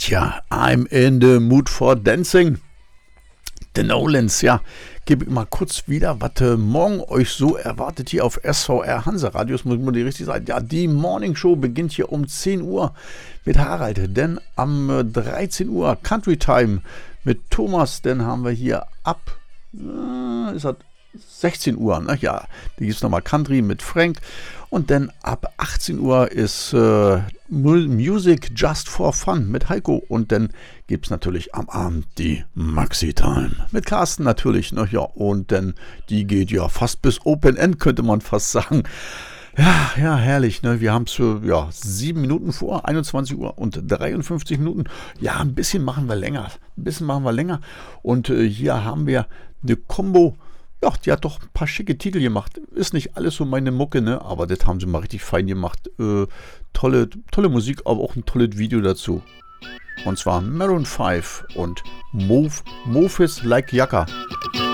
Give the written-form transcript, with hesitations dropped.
Tja, I'm in the mood for dancing. The Nolans, ja. Gebe ich mal kurz wieder, was morgen euch so erwartet hier auf SVR Hansa-Radio. Das muss man die richtig sagen. Ja, die Morning Show beginnt hier um 10 Uhr mit Harald. Denn am 13 Uhr Country Time mit Thomas. Dann haben wir hier ab, ist das 16 Uhr, ne? Ja, da gibt es nochmal Country mit Frank. Und dann ab 18 Uhr ist Music Just for Fun mit Heiko. Und dann gibt es natürlich am Abend die Maxi-Time mit Carsten natürlich. Ne? Ja, und dann die geht ja fast bis Open End, könnte man fast sagen. Ja, herrlich. Ne? Wir haben es 7 Minuten vor, 21 Uhr und 53 Minuten. Ja, ein bisschen machen wir länger. Und hier haben wir eine Combo. Ja, die hat doch ein paar schicke Titel gemacht. Ist nicht alles so meine Mucke, ne? Aber das haben sie mal richtig fein gemacht. Tolle Musik, aber auch ein tolles Video dazu. Und zwar Maroon 5 und Move is like Yaka.